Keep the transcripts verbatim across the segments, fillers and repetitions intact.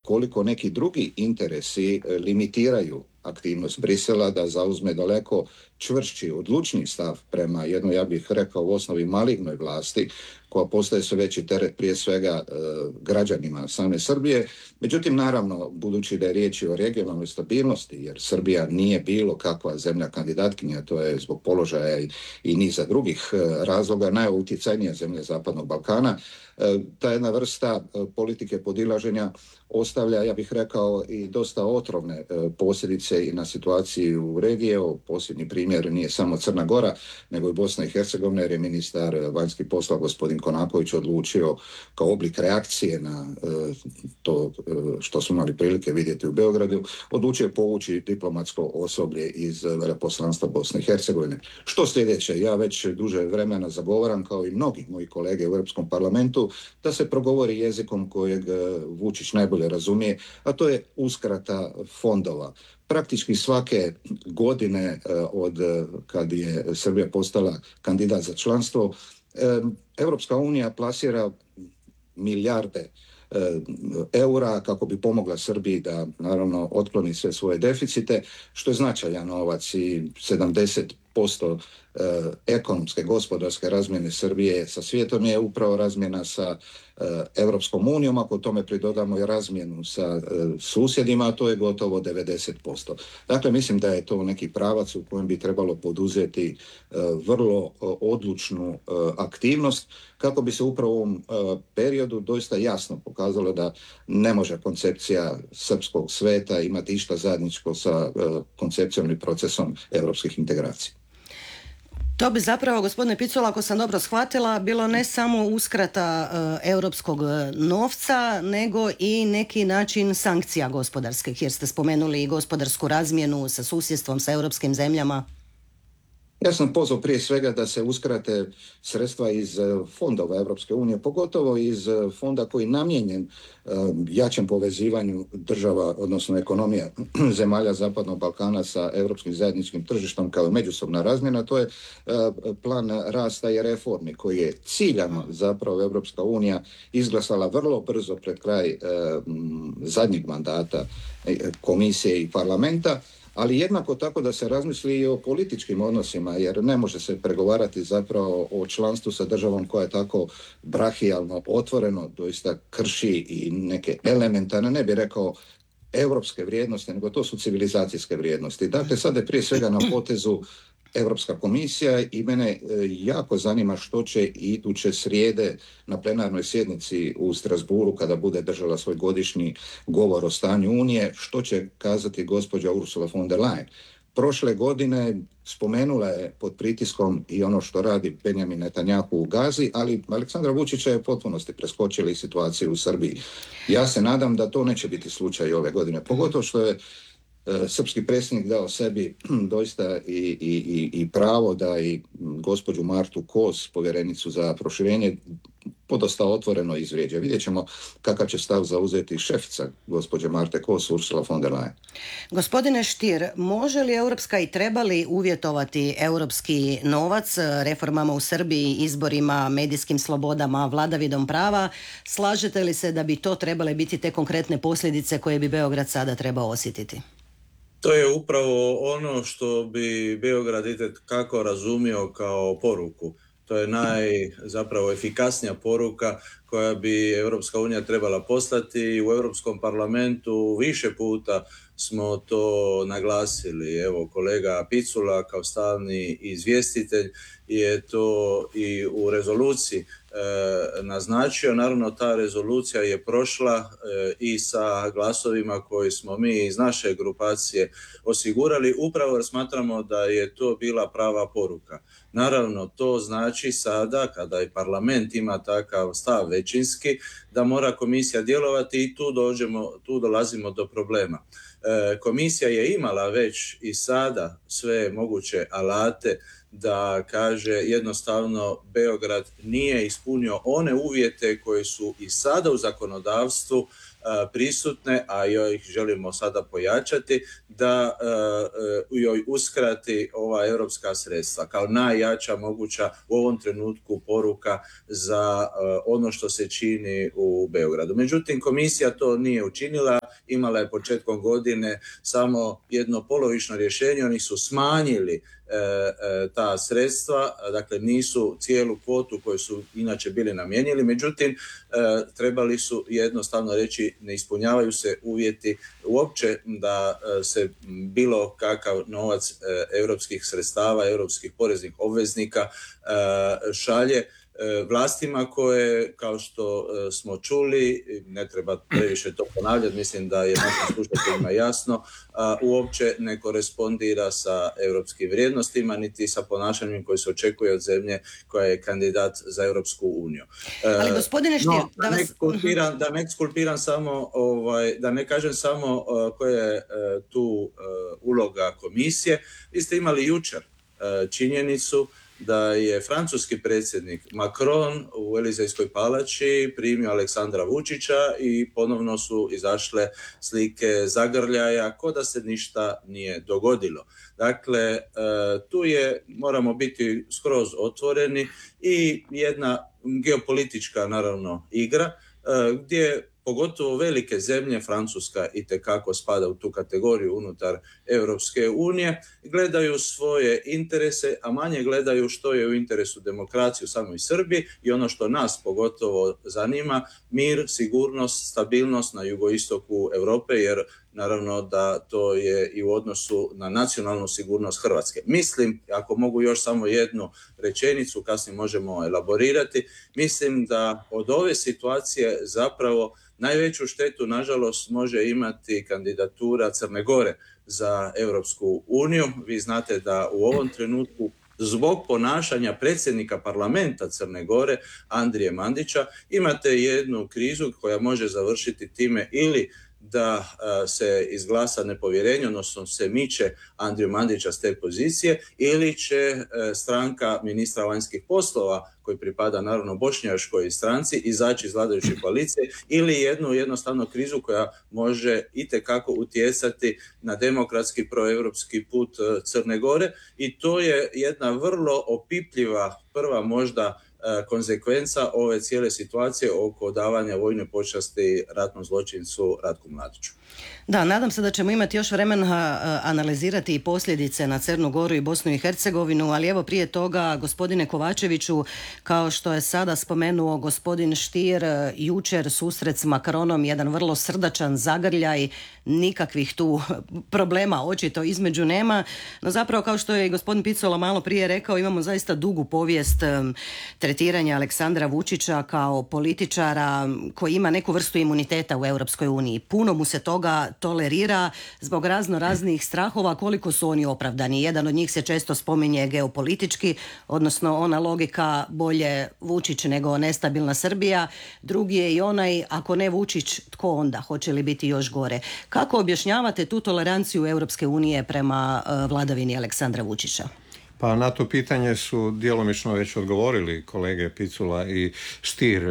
koliko neki drugi interesi limitiraju aktivnost Brisela da zauzme daleko čvršći, odlučniji stav prema jednoj, ja bih rekao, u osnovi malignoj vlasti, koja postaje sve veći teret prije svega e, građanima same Srbije. Međutim, naravno, budući da je riječ o regionalnoj stabilnosti, jer Srbija nije bilo kakva zemlja kandidatkinja, to je zbog položaja i, i niza drugih e, razloga, najutjecajnija zemlja Zapadnog Balkana, e, ta jedna vrsta e, politike podilaženja ostavlja, ja bih rekao, i dosta otrovne e, posljedice i na situaciji u regiji. Evo, posljednji primjer nije samo Crna Gora, nego i Bosna i Hercegovina, jer je ministar vanjskih poslova gospodin Konaković odlučio kao oblik reakcije na e, to e, što smo imali prilike vidjeti u Beogradu, odlučio povući diplomatsko osoblje iz veleposlanstva Bosne i Hercegovine. Što sljedeće? Ja već duže vremena zagovaram, kao i mnogi moji kolege u Europskom parlamentu, da se progovori jezikom kojeg Vučić najbolje razumije, a to je uskrata fondova. Praktički svake godine od kad je Srbija postala kandidat za članstvo, Europska unija plasira milijarde eura kako bi pomogla Srbiji da naravno otkloni sve svoje deficite, što je značajan novac i sedamdeset posto ekonomske, gospodarske razmjene Srbije sa svijetom je upravo razmjena sa Europskom unijom. Ako tome pridodamo i razmjenu sa susjedima, a to je gotovo devedeset posto. Dakle, mislim da je to neki pravac u kojem bi trebalo poduzeti vrlo odlučnu aktivnost kako bi se upravo u ovom periodu doista jasno pokazalo da ne može koncepcija srpskog sveta imati išta zajedničko sa koncepcijom i procesom europskih integracija. To bi zapravo, gospodine Picula, ako sam dobro shvatila, bilo ne samo uskrata e, europskog novca, nego i neki način sankcija gospodarskih, jer ste spomenuli i gospodarsku razmjenu sa susjedstvom, sa europskim zemljama. Ja sam pozvao prije svega da se uskrate sredstva iz fondova Europske unije, pogotovo iz fonda koji je namijenjen jačem povezivanju država, odnosno ekonomija zemalja Zapadnog Balkana sa europskim zajedničkim tržištom kao i međusobna razmjena. To je plan rasta i reformi koji je ciljano zapravo Europska unija izglasala vrlo brzo pred kraj zadnjeg mandata komisije i parlamenta, ali jednako tako da se razmisli i o političkim odnosima, jer ne može se pregovarati zapravo o članstvu sa državom koja je tako brahijalno otvoreno, doista krši i neke elementarne, ne bih rekao europske vrijednosti, nego to su civilizacijske vrijednosti. Dakle, sada je prije svega na potezu Europska komisija i mene jako zanima što će iduće srijede na plenarnoj sjednici u Strasburu kada bude držala svoj godišnji govor o stanju Unije, što će kazati gospođa Ursula von der Leyen. Prošle godine spomenula je pod pritiskom i ono što radi Benjamin Netanjahu u Gazi, ali Aleksandra Vučića je u potpunosti preskočili situaciju u Srbiji. Ja se nadam da to neće biti slučaj ove godine, pogotovo što je srpski predsjednik dao sebi doista i, i, i pravo da i gospođu Martu Kos, povjerenicu za proširenje, podosta otvoreno izvrijeđa. Vidjet ćemo kakav će stav zauzeti šefica gospođe Marte Kos, Ursula von der Leyen. Gospodine Stier, može li europska i treba li uvjetovati europski novac reformama u Srbiji, izborima, medijskim slobodama, vladavinom prava? Slažete li se da bi to trebale biti te konkretne posljedice koje bi Beograd sada trebao osjetiti? To je upravo ono što bi Beograd itekako razumio kao poruku. To je naj, zapravo, efikasnija poruka koja bi Europska unija trebala poslati. U Europskom parlamentu više puta smo to naglasili. Evo, kolega Picula kao stalni izvjestitelj je to i u rezoluciji e, naznačio. Naravno, ta rezolucija je prošla e, i sa glasovima koji smo mi iz naše grupacije osigurali, upravo jer smatramo da je to bila prava poruka. Naravno, to znači sada, kada i parlament ima takav stav većinski, da mora komisija djelovati i tu, dođemo, tu dolazimo do problema. E, komisija je imala već i sada sve moguće alate da kaže jednostavno Beograd nije ispunio one uvjete koji su i sada u zakonodavstvu a, prisutne, a joj želimo sada pojačati, da a, joj uskrati ova europska sredstva kao najjača moguća u ovom trenutku poruka za a, ono što se čini u Beogradu. Međutim, komisija to nije učinila imala je početkom godine samo jedno polovično rješenje, oni su smanjili e, e, ta sredstva, dakle nisu cijelu kvotu koju su inače bili namijenili, međutim e, trebali su jednostavno reći ne ispunjavaju se uvjeti uopće da e, se bilo kakav novac e, europskih sredstava, europskih poreznih obveznika e, šalje vlastima koje, kao što smo čuli, ne treba previše to ponavljati, mislim da je našim slušateljima jasno, uopće ne korespondira sa europskim vrijednostima niti sa ponašanjem koje se očekuje od zemlje koja je kandidat za Europsku uniju. Ali gospodine Stier, no, da, da, ne vas... skulpiram, da ne skulpiram samo, ovaj, da ne kažem samo koja je tu uloga komisije. Vi ste imali jučer činjenicu da je francuski predsjednik Macron u Elizejskoj palači primio Aleksandra Vučića i ponovno su izašle slike zagrljaja kao da se ništa nije dogodilo. Dakle, tu je, moramo biti skroz otvoreni, i jedna geopolitička naravno igra gdje pogotovo velike zemlje, Francuska itekako spada u tu kategoriju unutar Europske unije, gledaju svoje interese, a manje gledaju što je u interesu demokracije u samoj Srbiji i ono što nas pogotovo zanima, mir, sigurnost, stabilnost na jugoistoku Europe, jer naravno da to je i u odnosu na nacionalnu sigurnost Hrvatske. Mislim, ako mogu još samo jednu rečenicu, kasnije možemo elaborirati, mislim da od ove situacije zapravo najveću štetu, nažalost, može imati kandidatura Crne Gore za Europsku uniju. Vi znate da u ovom trenutku zbog ponašanja predsjednika parlamenta Crne Gore, Andrije Mandića, imate jednu krizu koja može završiti time ili da se izglasa nepovjerenje, odnosno se miče Andriju Mandića s te pozicije, ili će stranka ministra vanjskih poslova, koji pripada naravno bošnjačkoj stranci, izaći iz vladajuće koalicije, ili jednu jednostavno krizu koja može itekako utjecati na demokratski proeuropski put Crne Gore, i to je jedna vrlo opipljiva prva možda konsekvenca ove cijele situacije oko davanja vojne počasti ratnom zločincu Ratku Mladiću. Da, nadam se da ćemo imati još vremena analizirati i posljedice na Crnu Goru i Bosnu i Hercegovinu, ali evo prije toga, gospodine Kovačeviću, kao što je sada spomenuo gospodin Stier, jučer susret s Macronom, jedan vrlo srdačan zagrljaj, nikakvih tu problema očito između nema, no zapravo kao što je i gospodin Picula malo prije rekao, imamo zaista dugu povijest tretiranja Aleksandra Vučića kao političara koji ima neku vrstu imuniteta u Europskoj uniji. Puno mu se toga tolerira zbog razno raznih strahova, koliko su oni opravdani. Jedan od njih se često spominje geopolitički, odnosno ona logika bolje Vučić nego nestabilna Srbija. Drugi je i onaj, ako ne Vučić, tko onda? Hoće li biti još gore? Kako objašnjavate tu toleranciju Europske unije prema uh, vladavini Aleksandra Vučića? Pa na to pitanje su djelomično već odgovorili kolege Picula i Stier.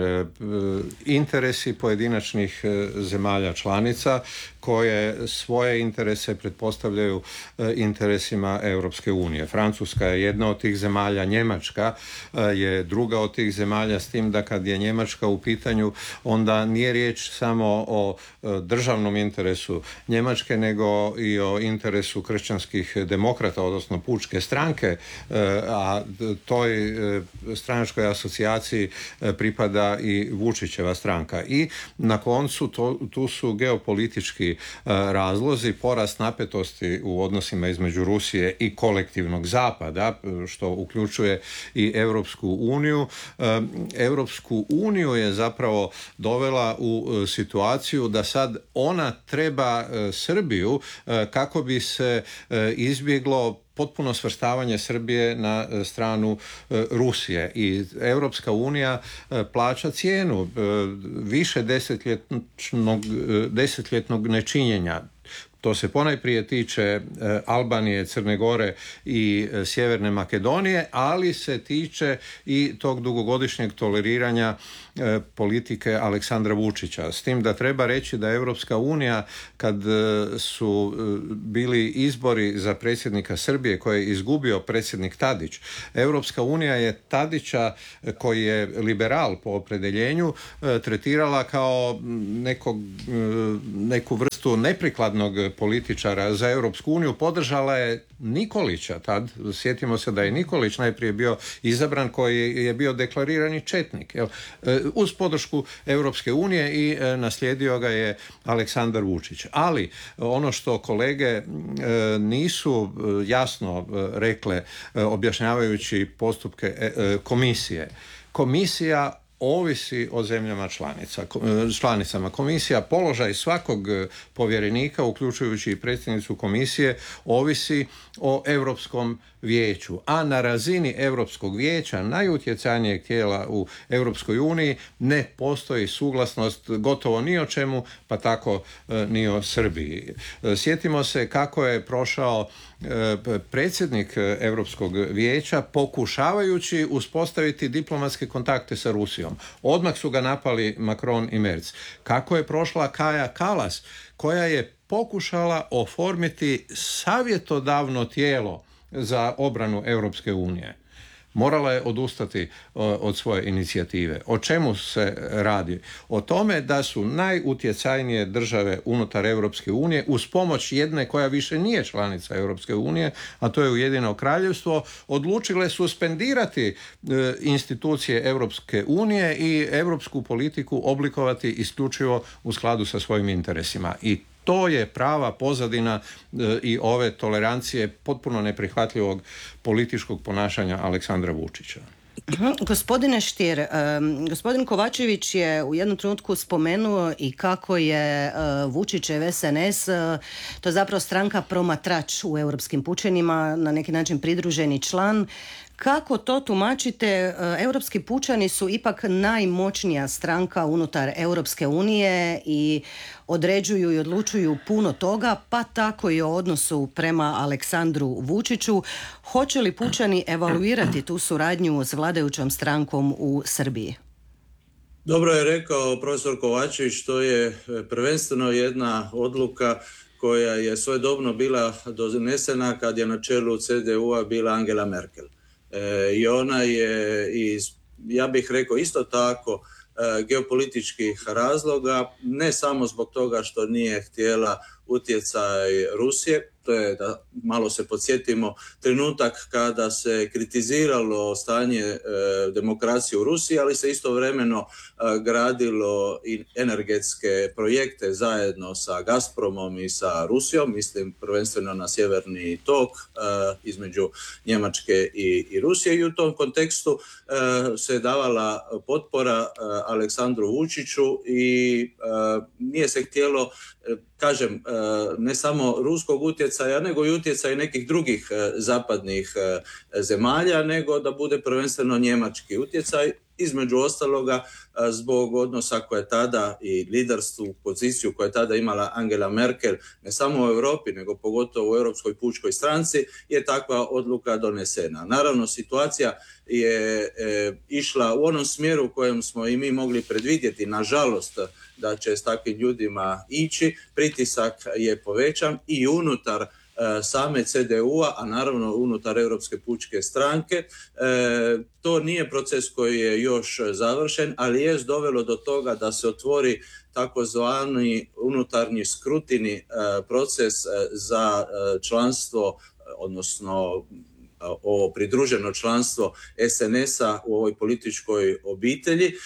Interesi pojedinačnih zemalja članica koje svoje interese pretpostavljaju interesima Europske unije. Francuska je jedna od tih zemalja, Njemačka je druga od tih zemalja, s tim da kad je Njemačka u pitanju, onda nije riječ samo o državnom interesu Njemačke, nego i o interesu kršćanskih demokrata, odnosno pučke stranke, a toj stranačkoj asocijaciji pripada i Vučićeva stranka. I na koncu to, tu su geopolitički razlozi, porast napetosti u odnosima između Rusije i kolektivnog zapada, što uključuje i Europsku uniju. Europsku uniju je zapravo dovela u situaciju da sad ona treba Srbiju kako bi se izbjeglo potpuno svrstavanje Srbije na stranu Rusije, i Europska unija plaća cijenu više desetljetnog, desetljetnog nečinjenja. To se ponajprije tiče e, Albanije, Crne Gore i e, Sjeverne Makedonije, ali se tiče i tog dugogodišnjeg toleriranja e, politike Aleksandra Vučića. S tim da treba reći da Europska unija, kad e, su e, bili izbori za predsjednika Srbije koje je izgubio predsjednik Tadić, Europska unija je Tadića, e, koji je liberal po opredeljenju, e, tretirala kao nekog, e, neku vrstu neprikladnog političara za Europsku uniju. Podržala je Nikolića tad. Sjetimo se da je Nikolić najprije bio izabran, koji je bio deklarirani četnik, jel? Uz podršku Europske unije, i naslijedio ga je Aleksandar Vučić. Ali ono što kolege nisu jasno rekle objašnjavajući postupke komisije, komisija ovisi o zemljama članica, članicama. Komisija, položaj svakog povjerenika, uključujući i predsjednicu komisije, ovisi o Europskom vijeću, a na razini Europskog vijeća, najutjecajnijeg tijela u Europskoj uniji, ne postoji suglasnost gotovo ni o čemu, pa tako e, ni o Srbiji. E, sjetimo se kako je prošao e, predsjednik Europskog vijeća pokušavajući uspostaviti diplomatske kontakte sa Rusijom. Odmah su ga napali Macron i Merz. Kako je prošla Kaja Kallas, koja je pokušala oformiti savjetodavno tijelo za obranu Europske unije. Morala je odustati od svoje inicijative. O čemu se radi? O tome da su najutjecajnije države unutar Europske unije, uz pomoć jedne koja više nije članica Europske unije, a to je Ujedinjeno Kraljevstvo, odlučile suspendirati institucije Europske unije i europsku politiku oblikovati isključivo u skladu sa svojim interesima. I to je prava pozadina e, i ove tolerancije potpuno neprihvatljivog političkog ponašanja Aleksandra Vučića. Aha, gospodine Stier, um, gospodin Kovačević je u jednom trenutku spomenuo i kako je uh, Vučićev S N S, uh, to je zapravo stranka promatrač u europskim pučanima, na neki način pridruženi član. Kako to tumačite? Europski pučani su ipak najmoćnija stranka unutar Europske unije i određuju i odlučuju puno toga, pa tako i o odnosu prema Aleksandru Vučiću. Hoće li pučani evaluirati tu suradnju s vladajućom strankom u Srbiji? Dobro je rekao profesor Kovačević, to je prvenstveno jedna odluka koja je svojedobno bila donesena kad je na čelu C D U-a bila Angela Merkel. E, I ona je iz, ja bih rekao isto tako, e, geopolitičkih razloga, ne samo zbog toga što nije htjela utjecaj Rusije, to je, da malo se podsjetimo, trenutak kada se kritiziralo stanje e, demokracije u Rusiji, ali se istovremeno e, gradilo i energetske projekte zajedno sa Gazpromom i sa Rusijom, mislim prvenstveno na sjeverni tok e, između Njemačke i, i Rusije, i u tom kontekstu e, se davala potpora e, Aleksandru Vučiću i e, nije se htjelo, e, kažem, ne samo ruskog utjecaja, nego i utjecaj nekih drugih zapadnih zemalja, nego da bude prvenstveno njemački utjecaj, između ostaloga zbog odnosa koje tada i liderstvu, poziciju koje je tada imala Angela Merkel, ne samo u Europi, nego pogotovo u Europskoj pučkoj stranci, je takva odluka donesena. Naravno, situacija je e, išla u onom smjeru u kojem smo i mi mogli predvidjeti, nažalost, da će s takvim ljudima ići. Pritisak je povećan i unutar same C D U-a, a naravno unutar Europske pučke stranke. E, to nije proces koji je još završen, ali je dovelo do toga da se otvori takozvani unutarnji skrutini e, proces za e, članstvo, odnosno ovo pridruženo članstvo S N S-a u ovoj političkoj obitelji. E,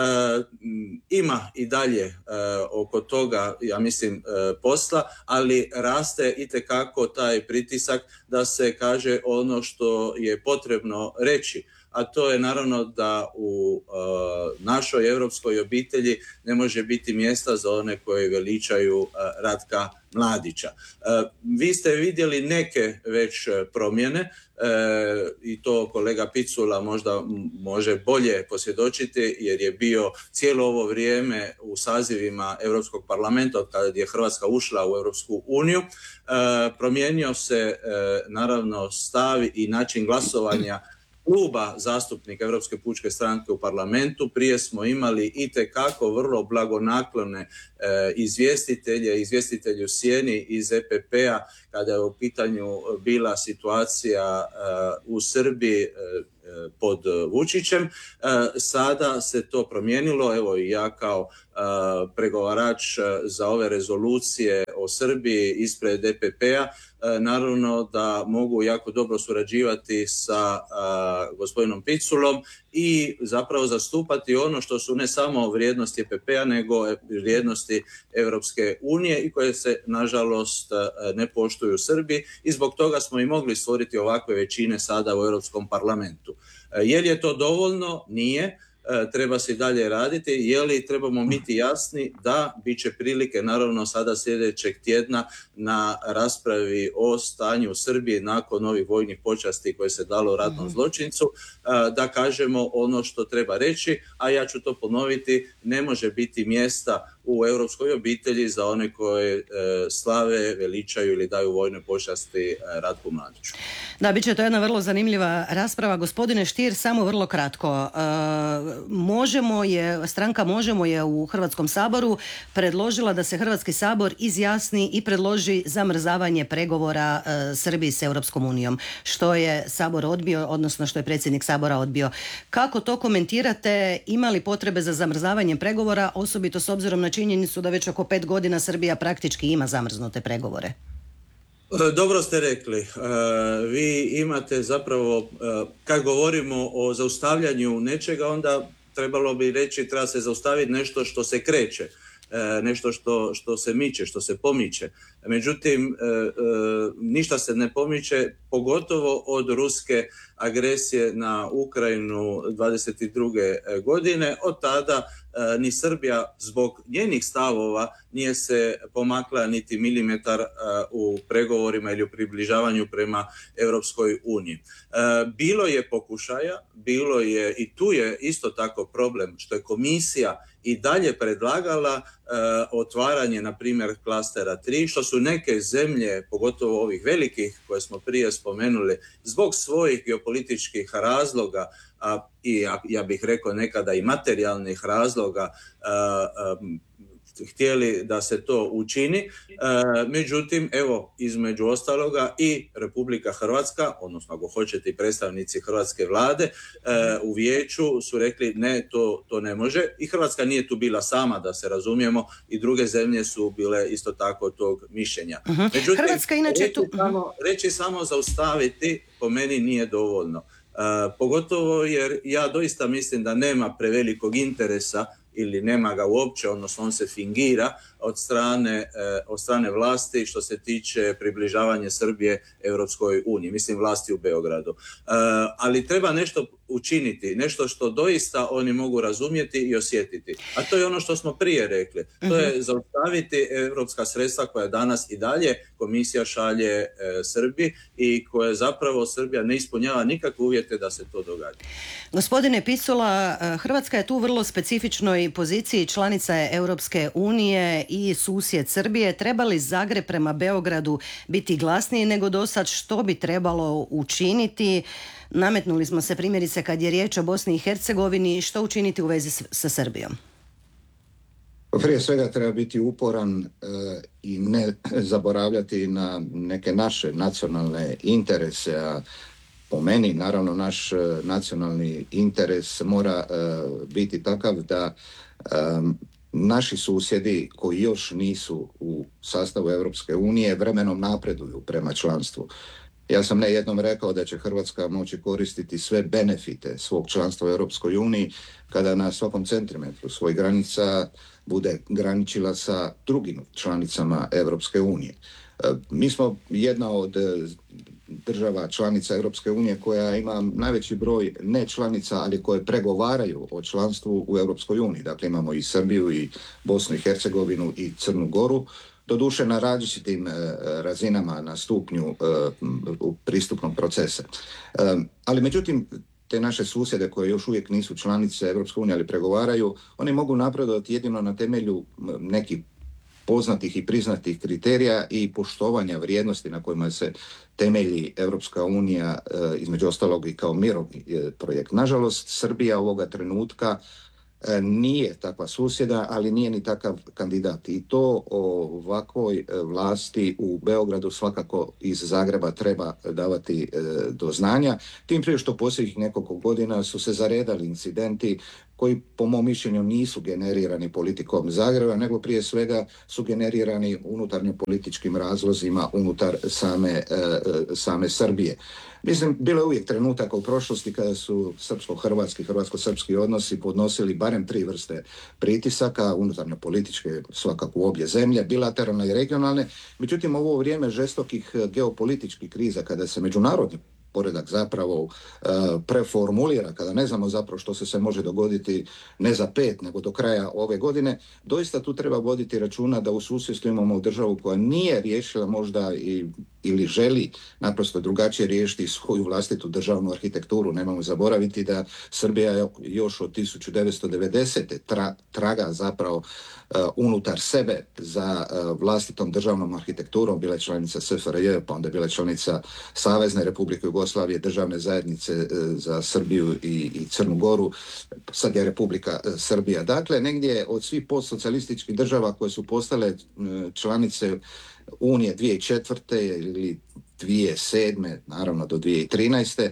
ima i dalje e, oko toga, ja mislim, e, posla, ali raste itekako taj pritisak da se kaže ono što je potrebno reći, a to je naravno da u uh, našoj europskoj obitelji ne može biti mjesta za one koji veličaju uh, Ratka Mladića. Uh, vi ste vidjeli neke već promjene uh, i to kolega Picula možda može bolje posvjedočiti jer je bio cijelo ovo vrijeme u sazivima Europskog parlamenta od kada je Hrvatska ušla u Europsku uniju. Uh, promijenio se uh, naravno stav i način glasovanja kluba zastupnika Europske pučke stranke u parlamentu. Prije smo imali itekako vrlo blagonaklone e, izvjestitelje, izvjestitelju sjeni iz E P P-a kada je u pitanju bila situacija e, u Srbiji e, pod Vučićem. Sada se to promijenilo, evo i ja kao pregovarač za ove rezolucije o Srbiji ispred E P P-a, naravno da mogu jako dobro surađivati sa gospodinom Piculom i zapravo zastupati ono što su ne samo vrijednosti E P P-a, nego vrijednosti Europske unije i koje se, nažalost, ne poštuju u Srbiji i zbog toga smo i mogli stvoriti ovakve većine sada u Europskom parlamentu. Je li je to dovoljno? Nije. Treba se i dalje raditi. Je li trebamo biti jasni? Da, bit će prilike naravno sada sljedećeg tjedna na raspravi o stanju u Srbiji nakon ovih vojnih počasti koje se dalo ratnom zločincu, da kažemo ono što treba reći, a ja ću to ponoviti, ne može biti mjesta u europskoj obitelji za one koje e, slave, veličaju ili daju vojne počasti Ratku Mladiću. Da, bit će to jedna vrlo zanimljiva rasprava. Gospodine Stier, samo vrlo kratko. E, možemo je, stranka Možemo je u Hrvatskom saboru predložila da se Hrvatski sabor izjasni i predloži zamrzavanje pregovora e, Srbiji s Europskom unijom, što je Sabor odbio, odnosno što je predsjednik Sabora odbio. Kako to komentirate? Ima li potrebe za zamrzavanjem pregovora, osobito s obzirom na činjenicu da već oko pet godina Srbija praktički ima zamrznute pregovore? Dobro ste rekli. Vi imate zapravo, kad govorimo o zaustavljanju nečega, onda trebalo bi reći treba se zaustaviti nešto što se kreće, nešto što, što se miče, što se pomiče. Međutim, ništa se ne pomiče, pogotovo od ruske agresije na Ukrajinu dvadeset druge godine. Od tada ni Srbija zbog njenih stavova nije se pomakla niti milimetar u pregovorima ili u približavanju prema Europskoj uniji. Bilo je pokušaja, bilo je i tu je isto tako problem što je komisija i dalje predlagala otvaranje, na primjer, klastera tri, što su neke zemlje, pogotovo ovih velikih koje smo prije spomenuli, zbog svojih geopolitičkih razloga, a, i ja, ja bih rekao nekada i materijalnih razloga, a, a, htjeli da se to učini. E, međutim, evo, između ostaloga i Republika Hrvatska, odnosno ako hoćete i predstavnici hrvatske vlade, e, u vijeću su rekli ne, to, to ne može. I Hrvatska nije tu bila sama, da se razumijemo, i druge zemlje su bile isto tako tog mišljenja. Uh-huh. Međutim, Hrvatska inače reći, tu... samo, reći samo zaustaviti po meni nije dovoljno. E, pogotovo jer ja doista mislim da nema prevelikog interesa ili nema ga uopće, odnosno on se fingira od strane, eh, od strane vlasti što se tiče približavanja Srbije Europskoj uniji, mislim vlasti u Beogradu. Eh, ali treba nešto učiniti, nešto što doista oni mogu razumjeti i osjetiti. A to je ono što smo prije rekli. To je zaustaviti europska sredstva koja danas i dalje komisija šalje eh, Srbiji i koje zapravo Srbija ne ispunjava nikakve uvjete da se to događa. Gospodine Picula, Hrvatska je tu vrlo specifičnoj poziciji, članica je Europske unije i susjed Srbije. Treba li Zagreb prema Beogradu biti glasniji nego dosad? Što bi trebalo učiniti? Nametnuli smo se primjerice kad je riječ o Bosni i Hercegovini. Što učiniti u vezi sa Srbijom? Prije svega treba biti uporan e, i ne zaboravljati na neke naše nacionalne interese, a po meni, naravno, naš e, nacionalni interes mora e, biti takav da e, naši susjedi koji još nisu u sastavu Europske unije vremenom napreduju prema članstvu. Ja sam ne jednom rekao da će Hrvatska moći koristiti sve benefite svog članstva u Europskoj uniji kada na svakom centimetru svojih granica bude graničila sa drugim članicama Europske unije. Mi smo jedna od država članica Europske unije koja ima najveći broj ne članica, ali koje pregovaraju o članstvu u Europskoj uniji. Dakle, imamo i Srbiju, i Bosnu i Hercegovinu, i Crnu Goru. Doduše na različitim e, razinama, na stupnju e, pristupnog procesa. E, ali međutim, te naše susjede koje još uvijek nisu članice Europske unije, ali pregovaraju, oni mogu napredovati jedino na temelju nekih poznatih i priznatih kriterija i poštovanja vrijednosti na kojima se temelji Europska unija, e, između ostalog i kao mirovni projekt. Nažalost, Srbija ovoga trenutka nije takva susjeda, ali nije ni takav kandidat. I to o ovakvoj vlasti u Beogradu svakako iz Zagreba treba davati e, do znanja. Tim prije što posljednjih nekoliko godina su se zaredali incidenti koji po mom mišljenju nisu generirani politikom Zagreba, nego prije svega su generirani unutarnjo političkim razlozima unutar same, e, same Srbije. Mislim, bilo je uvijek trenutaka u prošlosti kada su srpsko-hrvatski, hrvatsko-srpski odnosi podnosili barem tri vrste pritisaka, unutarnjo političke svakako u obje zemlje, bilateralne i regionalne. Međutim, ovo vrijeme žestokih geopolitičkih kriza, kada se međunarodni poredak zapravo uh, preformulira, kada ne znamo zapravo što se sve može dogoditi ne za pet, nego do kraja ove godine, doista tu treba voditi računa da u susjedstvu imamo državu koja nije riješila možda i ili želi naprosto drugačije riješiti svoju vlastitu državnu arhitekturu. Nemamo zaboraviti da Srbija još od tisuću devetsto devedesete tra, traga zapravo uh, unutar sebe za uh, vlastitom državnom arhitekturom. Bila je članica S F R J, pa onda bila je članica Savezne Republike Jugoslavije, državne zajednice uh, za Srbiju i, i Crnu Goru, sad je Republika uh, Srbija. Dakle, negdje od svih postsocijalističkih država koje su postale uh, članice Unije dvije tisuće četvrte ili dvije tisuće sedme, naravno do dvije tisuće trinaeste.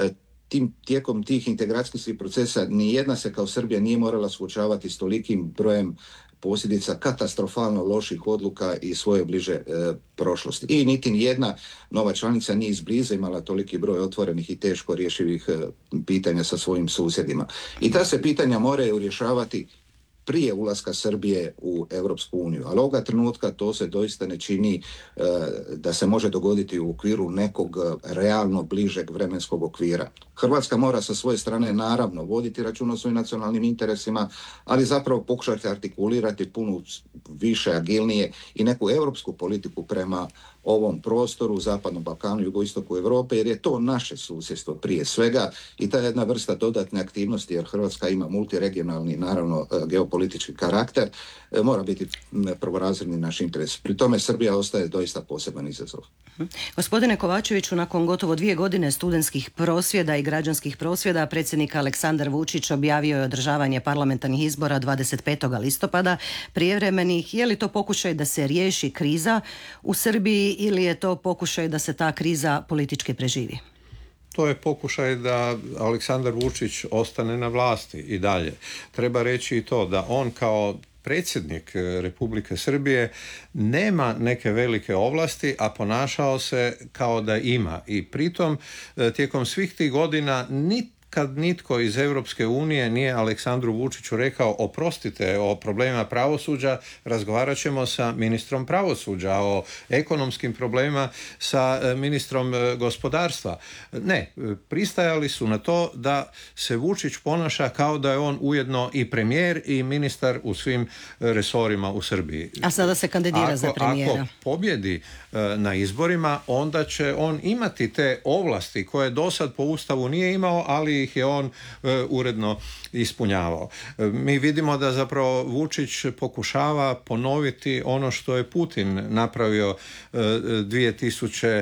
Tim, tijekom tih integracijskih procesa nijedna se kao Srbija nije morala suočavati s tolikim brojem posljedica katastrofalno loših odluka i svoje bliže e, prošlosti. I niti nijedna nova članica nije izbliza imala toliki broj otvorenih i teško rješivih e, pitanja sa svojim susjedima. I ta se pitanja moraju rješavati prije ulaska Srbije u Europsku uniju. Ali ovoga trenutka to se doista ne čini e, da se može dogoditi u okviru nekog realno bližeg vremenskog okvira. Hrvatska mora sa svoje strane naravno voditi računa o svojim nacionalnim interesima, ali zapravo pokušati artikulirati puno više, agilnije i neku europsku politiku prema ovom prostoru, Zapadnom Balkanu, jugoistoku Europe, jer je to naše susjedstvo prije svega i ta jedna vrsta dodatne aktivnosti, jer Hrvatska ima multiregionalni, naravno, geopolitički karakter, mora biti prvorazredni naš interes. Pri tome Srbija ostaje doista poseban izazov. Gospodine Kovačeviću, nakon gotovo dvije godine studentskih prosvjeda i građanskih prosvjeda, predsjednik Aleksandar Vučić objavio je održavanje parlamentarnih izbora dvadeset petog listopada, prijevremenih. Je li to pokušaj da se riješi kriza u Srbiji ili je to pokušaj da se ta kriza politički preživi? To je pokušaj da Aleksandar Vučić ostane na vlasti i dalje. Treba reći i to da on kao predsjednik Republike Srbije nema neke velike ovlasti, a ponašao se kao da ima. I pritom tijekom svih tih godina niti kad nitko iz Europske unije nije Aleksandru Vučiću rekao oprostite o problemima pravosuđa, razgovarat ćemo sa ministrom pravosuđa, o ekonomskim problemima sa ministrom gospodarstva. Ne, pristajali su na to da se Vučić ponaša kao da je on ujedno i premijer i ministar u svim resorima u Srbiji. A sada se kandidira ako, za premijera. Ako pobjedi na izborima, onda će on imati te ovlasti koje do sad po Ustavu nije imao, ali ih je on uh, uredno ispunjavao. Uh, mi vidimo da zapravo Vučić pokušava ponoviti ono što je Putin napravio uh, dvije tisuće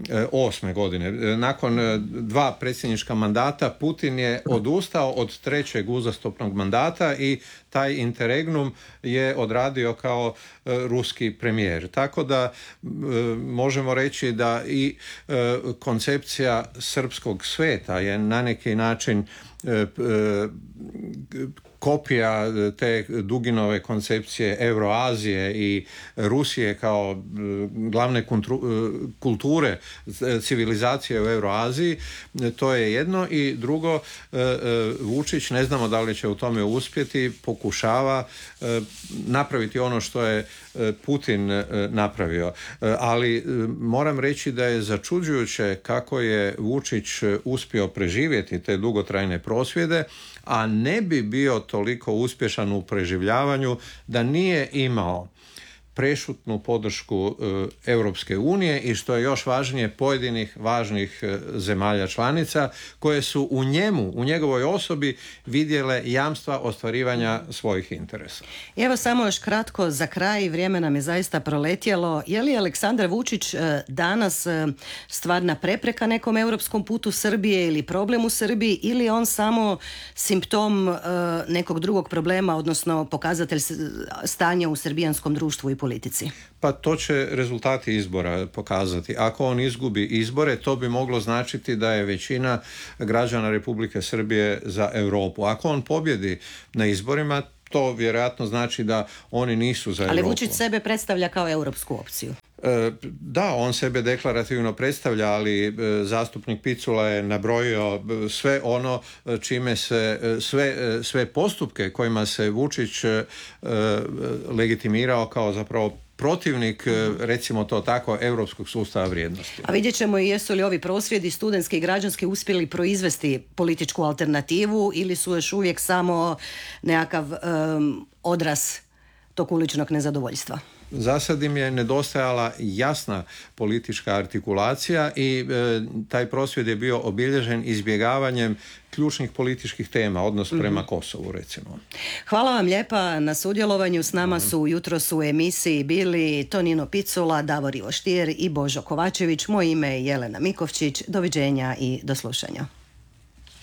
osme godine. Nakon dva predsjednička mandata Putin je odustao od trećeg uzastopnog mandata i taj interregnum je odradio kao e, ruski premijer. Tako da e, možemo reći da i e, koncepcija srpskog sveta je na neki način kopija te Duginove koncepcije Euroazije i Rusije kao glavne kulture civilizacije u Euroaziji, to je jedno. I drugo, Vučić, ne znamo da li će u tome uspjeti, pokušava napraviti ono što je Putin napravio. Ali moram reći da je začuđujuće kako je Vučić uspio preživjeti te dugotrajne prosvjede, a ne bi bio toliko uspješan u preživljavanju da nije imao prešutnu podršku e, Europske unije i što je još važnije pojedinih važnih e, zemalja članica koje su u njemu, u njegovoj osobi vidjele jamstva ostvarivanja svojih interesa. I evo samo još kratko za kraj, vrijeme nam je zaista proletjelo. Je li Aleksandar Vučić e, danas e, stvarna prepreka nekom europskom putu Srbije ili problem u Srbiji, ili on samo simptom e, nekog drugog problema, odnosno pokazatelj stanja u srbijanskom društvu i politici? Pa to će rezultati izbora pokazati. Ako on izgubi izbore, to bi moglo značiti da je većina građana Republike Srbije za Europu. Ako on pobjedi na izborima, to vjerojatno znači da oni nisu za Europu. Ali Vučić sebe predstavlja kao europsku opciju. Da, on sebe deklarativno predstavlja, ali zastupnik Picula je nabrojio sve ono čime se, sve, sve postupke kojima se Vučić legitimirao kao zapravo protivnik, recimo to tako, europskog sustava vrijednosti. A vidjet ćemo i jesu li ovi prosvjedi studentski i građanski uspjeli proizvesti političku alternativu ili su još uvijek samo nekakav um, odraz tog uličnog nezadovoljstva. Za sad im je nedostajala jasna politička artikulacija i e, taj prosvjed je bio obilježen izbjegavanjem ključnih političkih tema, odnos prema Kosovu recimo. Hvala vam lijepa na sudjelovanju. S nama su jutros u emisiji bili Tonino Picula, Davor Ivo Stier i Božo Kovačević. Moje ime je Jelena Mikovčić. Doviđenja i do slušanja.